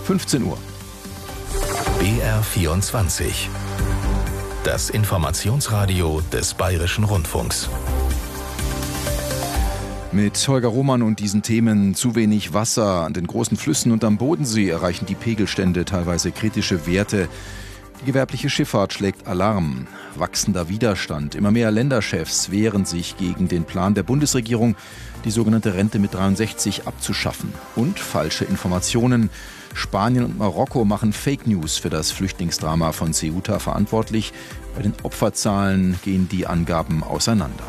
15 Uhr. BR24. Das Informationsradio des Bayerischen Rundfunks. Mit Holger Roman und diesen Themen: zu wenig Wasser an den großen Flüssen und am Bodensee erreichen die Pegelstände teilweise kritische Werte. Die gewerbliche Schifffahrt schlägt Alarm. Wachsender Widerstand. Immer mehr Länderchefs wehren sich gegen den Plan der Bundesregierung, die sogenannte Rente mit 63 abzuschaffen. Und falsche Informationen. Spanien und Marokko machen Fake News für das Flüchtlingsdrama von Ceuta verantwortlich. Bei den Opferzahlen gehen die Angaben auseinander.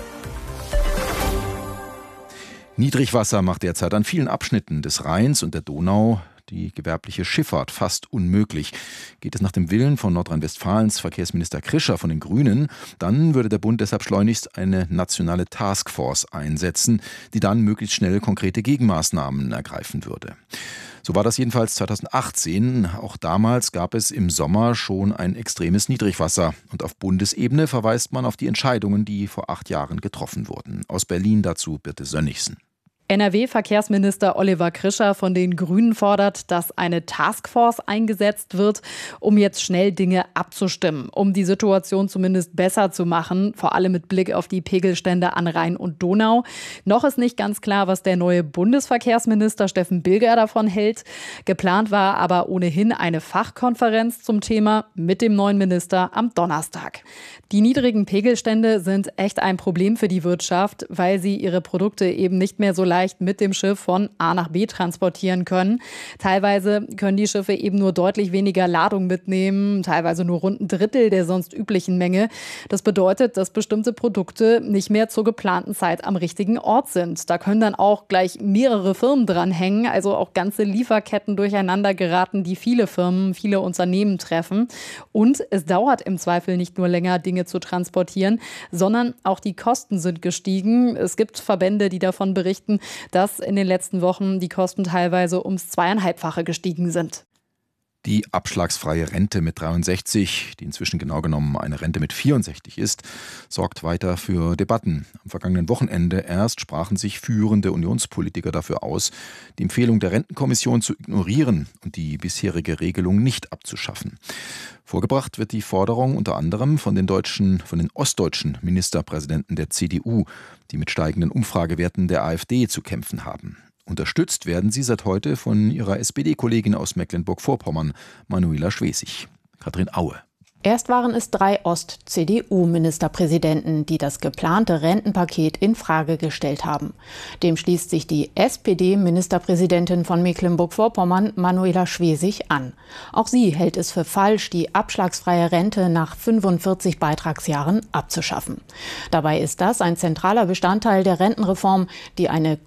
Niedrigwasser macht derzeit an vielen Abschnitten des Rheins und der Donau die gewerbliche Schifffahrt fast unmöglich. Geht es nach dem Willen von Nordrhein-Westfalens Verkehrsminister Krischer von den Grünen, dann würde der Bund deshalb schleunigst eine nationale Taskforce einsetzen, die dann möglichst schnell konkrete Gegenmaßnahmen ergreifen würde. So war das jedenfalls 2018. Auch damals gab es im Sommer schon ein extremes Niedrigwasser. Und auf Bundesebene verweist man auf die Entscheidungen, die vor 8 Jahren getroffen wurden. Aus Berlin dazu Birte Sönnigsen. NRW-Verkehrsminister Oliver Krischer von den Grünen fordert, dass eine Taskforce eingesetzt wird, um jetzt schnell Dinge abzustimmen, um die Situation zumindest besser zu machen, vor allem mit Blick auf die Pegelstände an Rhein und Donau. Noch ist nicht ganz klar, was der neue Bundesverkehrsminister Steffen Bilger davon hält. Geplant war aber ohnehin eine Fachkonferenz zum Thema mit dem neuen Minister am Donnerstag. Die niedrigen Pegelstände sind echt ein Problem für die Wirtschaft, weil sie ihre Produkte eben nicht mehr so leicht mit dem Schiff von A nach B transportieren können. Teilweise können die Schiffe eben nur deutlich weniger Ladung mitnehmen, teilweise nur rund ein Drittel der sonst üblichen Menge. Das bedeutet, dass bestimmte Produkte nicht mehr zur geplanten Zeit am richtigen Ort sind. Da können dann auch gleich mehrere Firmen dranhängen, also auch ganze Lieferketten durcheinander geraten, die viele Firmen, viele Unternehmen treffen. Und es dauert im Zweifel nicht nur länger, Dinge zu transportieren, sondern auch die Kosten sind gestiegen. Es gibt Verbände, die davon berichten, dass in den letzten Wochen die Kosten teilweise ums 2,5-fache gestiegen sind. Die abschlagsfreie Rente mit 63, die inzwischen genau genommen eine Rente mit 64 ist, sorgt weiter für Debatten. Am vergangenen Wochenende erst sprachen sich führende Unionspolitiker dafür aus, die Empfehlung der Rentenkommission zu ignorieren und die bisherige Regelung nicht abzuschaffen. Vorgebracht wird die Forderung unter anderem von den ostdeutschen Ministerpräsidenten der CDU, die mit steigenden Umfragewerten der AfD zu kämpfen haben. Unterstützt werden sie seit heute von ihrer SPD-Kollegin aus Mecklenburg-Vorpommern, Manuela Schwesig. Katrin Aue. Erst waren es 3 Ost-CDU-Ministerpräsidenten, die das geplante Rentenpaket in Frage gestellt haben. Dem schließt sich die SPD-Ministerpräsidentin von Mecklenburg-Vorpommern, Manuela Schwesig, an. Auch sie hält es für falsch, die abschlagsfreie Rente nach 45 Beitragsjahren abzuschaffen. Dabei ist das ein zentraler Bestandteil der Rentenreform, die eine